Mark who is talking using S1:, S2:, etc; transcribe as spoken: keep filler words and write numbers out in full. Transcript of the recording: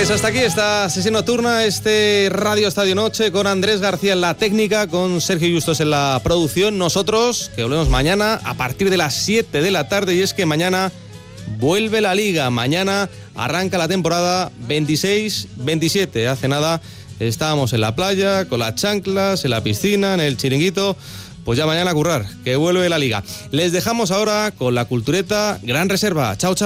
S1: Pues hasta aquí esta sesión nocturna, este Radio Estadio Noche, con Andrés García en la técnica, con Sergio Justos en la producción. Nosotros, que volvemos mañana a partir de las siete de la tarde, y es que mañana vuelve la Liga. Mañana arranca la temporada veintiséis veintisiete. Hace nada estábamos en la playa, con las chanclas, en la piscina, en el chiringuito. Pues ya mañana a currar, que vuelve la Liga. Les dejamos ahora con la cultureta Gran Reserva. Chao, chao.